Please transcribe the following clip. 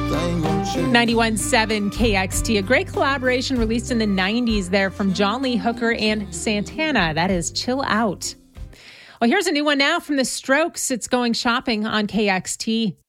everything gon' change. 91.7 KXT, a great collaboration released in the 90s there from John Lee Hooker and Santana. That is Chill Out. Well, here's a new one now from The Strokes. It's going shopping on KXT.